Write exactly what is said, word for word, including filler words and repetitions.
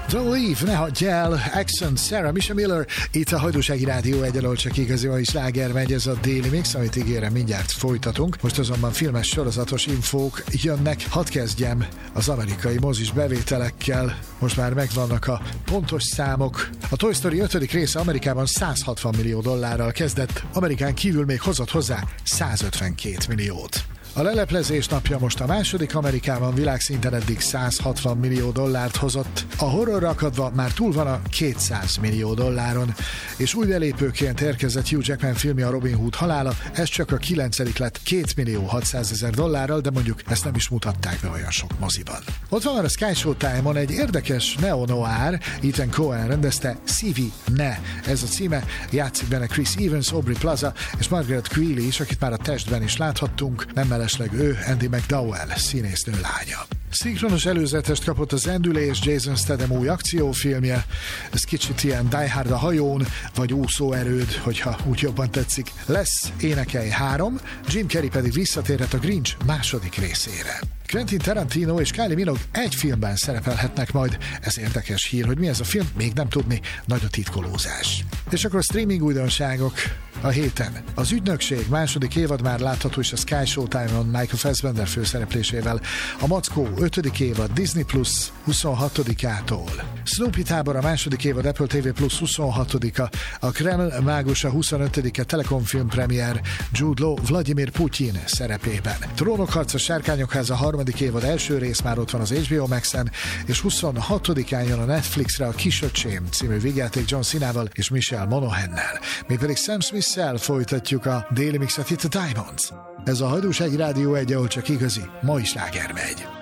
Don't leave, ne hagyj el, Axon, Sarah, Misha Miller, itt a Hajdúsági Rádió egy alól csak igazi mai sláger megy, ez a Daily Mix, amit ígérem mindjárt folytatunk. Most azonban filmes sorozatos infók jönnek, hadd kezdjem az amerikai mozis bevételekkel. Most már megvannak a pontos számok. A Toy Story ötödik része Amerikában száz hatvan millió dollárral kezdett, Amerikán kívül még hozott hozzá száz ötvenkét milliót. A leleplezés napja most a második, Amerikában világszinten eddig száz hatvan millió dollárt hozott. A horrorra akadva már túl van a kétszáz millió dolláron, és új belépőként érkezett Hugh Jackman filmje, a Robin Hood halála, ez csak a kilencedik lett két millió hatszázezer dollárral, de mondjuk ezt nem is mutatták be olyan sok moziban. Ott van a Sky Showtime-on egy érdekes neo-noir, Ethan Coen rendezte, Szívi Ne, ez a címe, játszik benne Chris Evans, Aubrey Plaza és Margaret Qualley is, akit már a Testben is láthattunk, nem mellesleg ő, Andy McDowell, színésznő lánya. Szinkronos előzetest kapott az Zendülé és Jason Statham új akciófilmje, ez kicsit ilyen Die Hard a hajón, vagy úszóerőd, hogyha úgy jobban tetszik. Lesz Énekelj három, Jim Carrey pedig visszatérhet a Grinch második részére. Quentin Tarantino és Kylie Minogue egy filmben szerepelhetnek majd. Ez érdekes hír, hogy mi ez a film, még nem tudni, nagy a titkolózás. És akkor a streaming újdonságok a héten. Az Ügynökség második évad már látható is a Sky Showtime-on Michael Fassbender főszereplésével. A Mackó ötödik évad Disney Plus huszonhatodikától. Snoopy tábor a második évad Apple té vé Plus huszonhatodika. A Kreml mágusa huszonötödike Telekom film premier Jude Law Vladimir Putyin szerepében. Trónokharca Sárkányokháza a harmadik évad első rész már ott van az há bé o Maxen, és huszonhatodikán jön a Netflixre a Kisöcsém című vígjáték John Cenával és Michelle Monaghan-nel. Mi pedig Sam Smith-szel folytatjuk a Daily Mixet itt a Diamonds. Ez a Hajdúsági Rádió egy, ahol csak igazi mai sláger megy.